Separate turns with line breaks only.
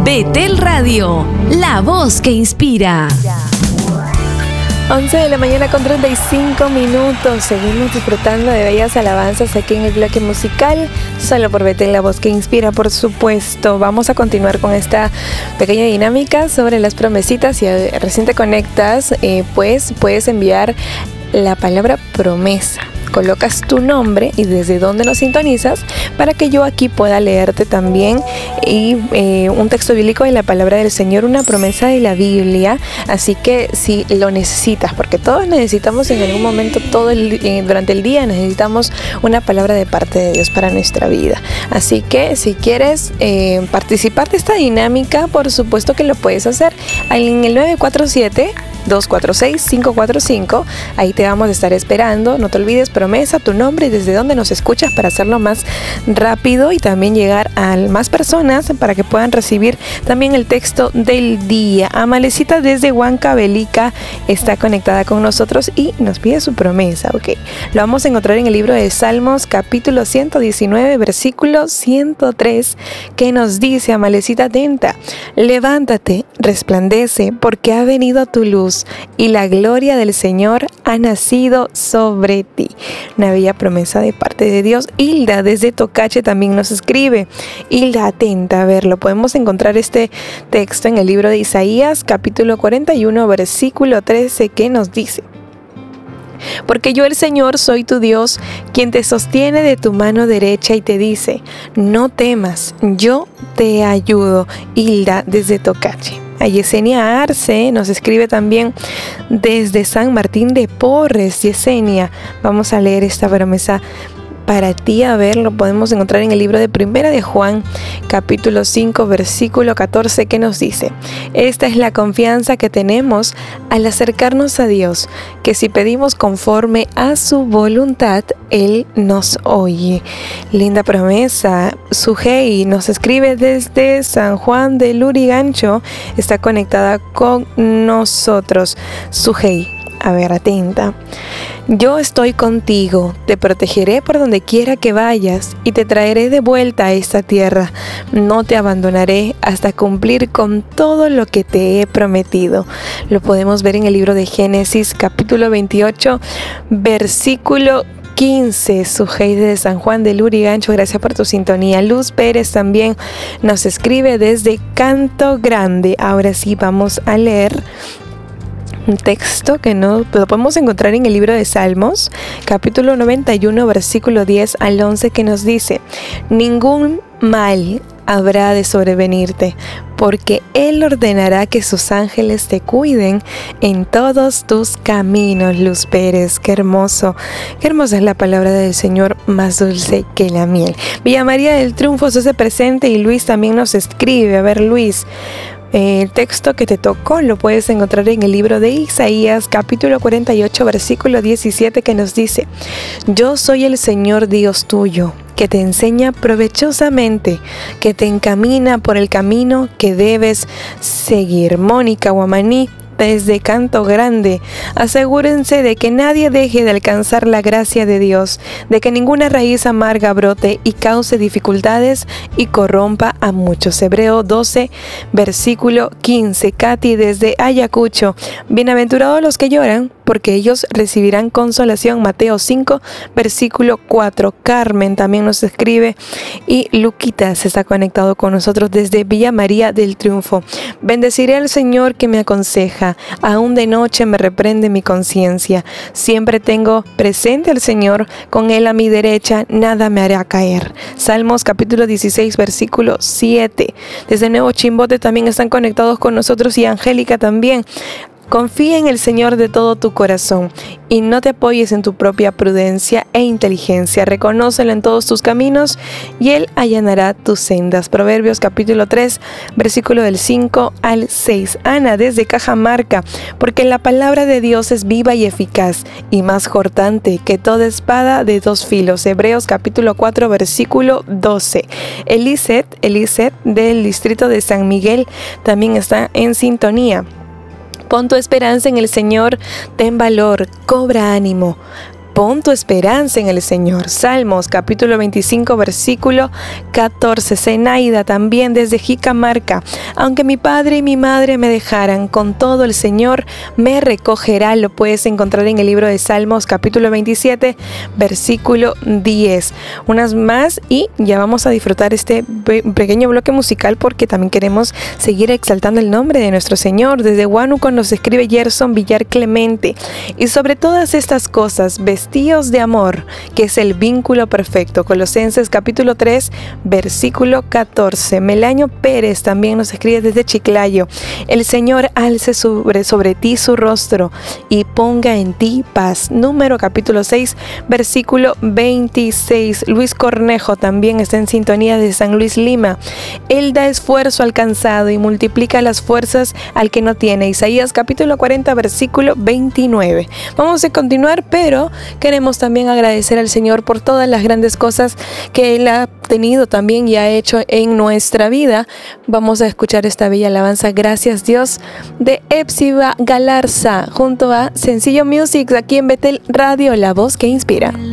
Betel Radio, la voz que inspira.
11 de la mañana con 35 minutos. Seguimos disfrutando de bellas alabanzas aquí en el bloque musical, solo por Betel, la voz que inspira, por supuesto. Vamos a continuar con esta pequeña dinámica sobre las promesitas. Si recién te conectas, pues puedes enviar la palabra promesa. Colocas tu nombre y desde dónde nos sintonizas para que yo aquí pueda leerte también y un texto bíblico de la palabra del Señor, una promesa de la Biblia. Así que si lo necesitas, porque todos necesitamos en algún momento, durante el día necesitamos una palabra de parte de Dios para nuestra vida. Así que si quieres participar de esta dinámica, por supuesto que lo puedes hacer en el 947-246-545. Ahí te vamos a estar esperando. No te olvides, promesa, tu nombre y desde dónde nos escuchas para hacerlo más rápido y también llegar a más personas para que puedan recibir también el texto del día. Amalecita desde Huancavelica está conectada con nosotros y nos pide su promesa. Ok, lo vamos a encontrar en el libro de Salmos, capítulo 119, versículo 103, que nos dice: Amalecita, atenta, levántate, resplandece, porque ha venido tu luz y la gloria del Señor ha nacido sobre ti. Una bella promesa de parte de Dios. Hilda desde Tocache también nos escribe. Hilda, atenta, a verlo. Podemos encontrar este texto en el libro de Isaías, capítulo 41, versículo 13, que nos dice: Porque yo, el Señor, soy tu Dios, quien te sostiene de tu mano derecha y te dice: no temas, yo te ayudo. Hilda desde Tocache. A Yesenia Arce nos escribe también desde San Martín de Porres. Yesenia, vamos a leer esta promesa para ti. A ver, lo podemos encontrar en el libro de Primera de Juan, capítulo 5, versículo 14, que nos dice: esta es la confianza que tenemos al acercarnos a Dios, que si pedimos conforme a su voluntad, Él nos oye. Linda promesa. Sujei nos escribe desde San Juan de Lurigancho, está conectada con nosotros. Sujei, a ver, atenta. Yo estoy contigo, te protegeré por donde quiera que vayas y te traeré de vuelta a esta tierra. No te abandonaré hasta cumplir con todo lo que te he prometido. Lo podemos ver en el libro de Génesis, capítulo 28, versículo 15. Sujei de San Juan de Lurigancho, gracias por tu sintonía. Luz Pérez también nos escribe desde Canto Grande. Ahora sí vamos a leer un texto que no lo podemos encontrar en el libro de Salmos, capítulo 91, versículo 10 al 11, que nos dice: ningún mal habrá de sobrevenirte, porque Él ordenará que sus ángeles te cuiden en todos tus caminos. Luz Pérez, qué hermoso, qué hermosa es la palabra del Señor, más dulce que la miel. Villa María del Triunfo se hace presente y Luis también nos escribe. A ver, Luis, el texto que te tocó lo puedes encontrar en el libro de Isaías, capítulo 48, versículo 17, que nos dice: yo soy el Señor Dios tuyo, que te enseña provechosamente, que te encamina por el camino que debes seguir. Mónica Guamaní desde Canto Grande: asegúrense de que nadie deje de alcanzar la gracia de Dios, de que ninguna raíz amarga brote y cause dificultades y corrompa a muchos. Hebreo 12, versículo 15. Katy desde Ayacucho: bienaventurados los que lloran, porque ellos recibirán consolación. Mateo 5, versículo 4. Carmen también nos escribe y Luquita se está conectado con nosotros desde Villa María del Triunfo: bendeciré al Señor que me aconseja, aún de noche me reprende mi conciencia. Siempre tengo presente al Señor, con Él a mi derecha, nada me hará caer. Salmos capítulo 16, versículo 7. Desde Nuevo Chimbote también están conectados con nosotros y Angélica también. Confía en el Señor de todo tu corazón y no te apoyes en tu propia prudencia e inteligencia. Reconócelo en todos tus caminos y Él allanará tus sendas. Proverbios capítulo 3, versículo del 5 al 6. Ana desde Cajamarca: porque la palabra de Dios es viva y eficaz y más cortante que toda espada de dos filos. Hebreos capítulo 4, versículo 12. Eliseth del distrito de San Miguel también está en sintonía. Pon tu esperanza en el Señor, ten valor, cobra ánimo. pon tu esperanza en el Señor. Salmos capítulo 25 versículo 14. Zenaida también desde Jicamarca. Aunque mi padre y mi madre me dejaran, con todo el Señor me recogerá. Lo puedes encontrar en el libro de Salmos capítulo 27 versículo 10. Unas más y ya vamos a disfrutar este pequeño bloque musical porque también queremos seguir exaltando el nombre de nuestro Señor. Desde Huánuco nos escribe Gerson Villar Clemente. Y sobre todas estas cosas, vestíos de amor, que es el vínculo perfecto. Colosenses capítulo 3 versículo 14. Melaño Pérez también nos escribe desde Chiclayo. El Señor alce sobre ti su rostro y ponga en ti paz. Número capítulo 6 versículo 26. Luis Cornejo también está en sintonía de San Luis, Lima. Él da esfuerzo al cansado y multiplica las fuerzas al que no tiene. Isaías capítulo 40 versículo 29. Vamos a continuar, pero queremos también agradecer al Señor por todas las grandes cosas que Él ha tenido también y ha hecho en nuestra vida. Vamos a escuchar esta bella alabanza, Gracias Dios, de Epsiba Galarza, junto a Sencillo Music, aquí en Betel Radio, la voz que inspira.